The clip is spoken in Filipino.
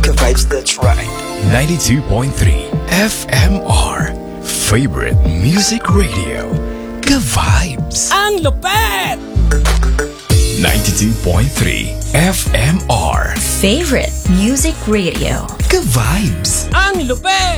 the vibes that's right. 92.3 FMR Favorite Music Radio. Ka-vibes. Ang lupet! 92.3 FMR Favorite Music Radio. Ka-vibes. Ang lupet!